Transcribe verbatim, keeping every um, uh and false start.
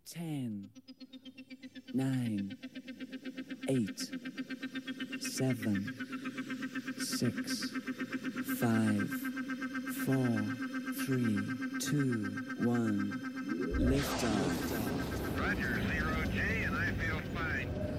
ten, nine, eight, seven, six, five, four, three, two, one. Lift off. Roger, zero J, and I feel fine.